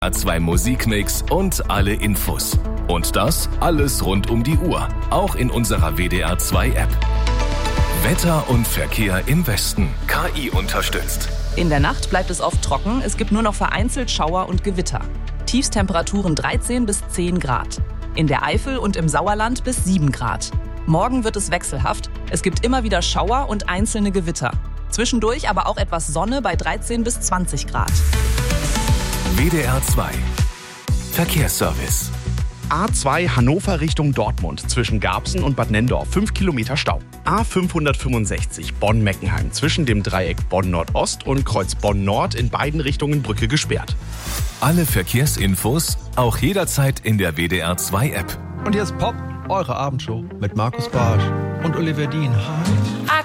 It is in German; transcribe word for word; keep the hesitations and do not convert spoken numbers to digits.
zwei Musikmix und alle Infos. Und das alles rund um die Uhr, auch in unserer W D R zwei App. Wetter und Verkehr im Westen, K I unterstützt. In der Nacht bleibt es oft trocken, es gibt nur noch vereinzelt Schauer und Gewitter. Tiefstemperaturen dreizehn bis zehn Grad. In der Eifel und im Sauerland bis sieben Grad. Morgen wird es wechselhaft, es gibt immer wieder Schauer und einzelne Gewitter. Zwischendurch aber auch etwas Sonne bei dreizehn bis zwanzig Grad. W D R zwei Verkehrsservice. A zwei Hannover Richtung Dortmund zwischen Garbsen und Bad Nenndorf, fünf Kilometer Stau. A fünfhundertfünfundsechzig Bonn-Meckenheim zwischen dem Dreieck Bonn-Nordost und Kreuz Bonn-Nord in beiden Richtungen Brücke gesperrt. Alle Verkehrsinfos auch jederzeit in der W D R zwei App. Und jetzt Pop, eure Abendshow mit Markus Barsch und Oliver Dien.